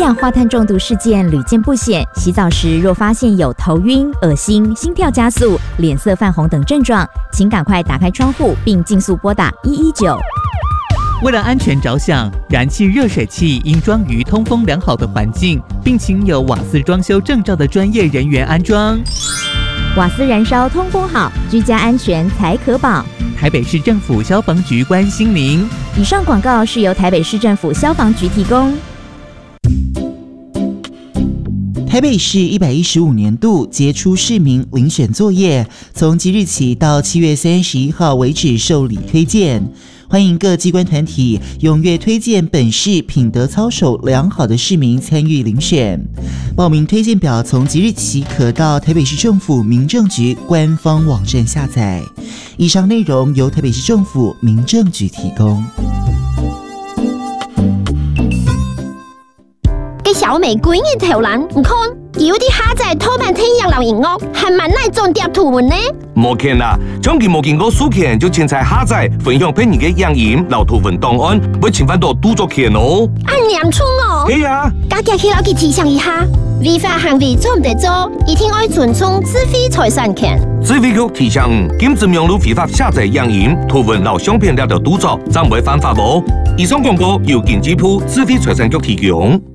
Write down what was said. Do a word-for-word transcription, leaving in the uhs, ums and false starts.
氧化碳中毒事件屡见不鲜，洗澡时若发现有头晕、恶心、心跳加速、脸色泛红等症状，请赶快打开窗户并尽速拨打一一九。 为了安全着想，燃气热水器应装于通风良好的环境，并请有瓦斯装修证照的专业人员安装。 瓦斯燃烧通风好，居家安全才可保。 台北市政府消防局关心您。 以上广告是由台北市政府消防局提供。 台北市一百一十五年度杰出市民遴选作业，从即日起到七月三十一号为止受理推荐。欢迎各机关团体踊跃推荐本市品德操守良好的市民参与遴选。报名推荐表从即日起可到台北市政府民政局官方网站下载。以上内容由台北市政府民政局提供。 给小美闺嘅條欄，唔看有啲蝦仔拖半天養流營屋，係咪耐種碟圖文呢？ 冇見啦，將佢冇見過書權就凊彩蝦仔分享俾你嘅養鹽留圖文檔案，會侵犯到著作權哦。 按念出哦。 係啊， 家家去老佢提醒一下，違法行為做唔得做，一定愛尊重智慧財產權。 智慧局提醒，禁止用路非法下載養鹽圖文留相片了的著作，暫會犯法喎。以上廣告由經濟部智慧財產局提供。